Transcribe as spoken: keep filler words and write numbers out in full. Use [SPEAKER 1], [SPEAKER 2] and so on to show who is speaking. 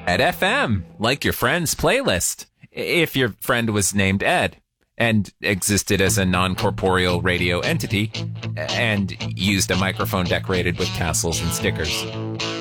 [SPEAKER 1] Ed F M, like your friend's playlist. If your friend was named Ed and existed as a non-corporeal radio entity and used a microphone decorated with castles and stickers.